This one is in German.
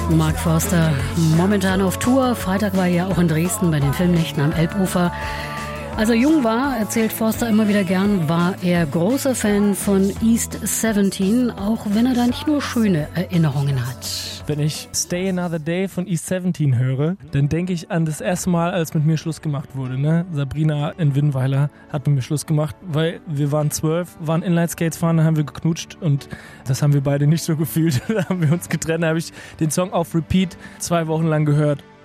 Mark Forster, momentan auf Tour. Freitag war er ja auch in Dresden bei den Filmnächten am Elbufer. Als er jung war, erzählt Forster immer wieder gern, war er großer Fan von East 17, auch wenn er da nicht nur schöne Erinnerungen hat. Wenn ich Stay Another Day von East 17 höre, dann denke ich an das erste Mal, als mit mir Schluss gemacht wurde. Ne? Sabrina in Winnweiler hat mit mir Schluss gemacht, weil wir waren 12, waren Inline-Skates fahren, dann haben wir geknutscht und das haben wir beide nicht so gefühlt. Da haben wir uns getrennt, da habe ich den Song auf Repeat 2 Wochen lang gehört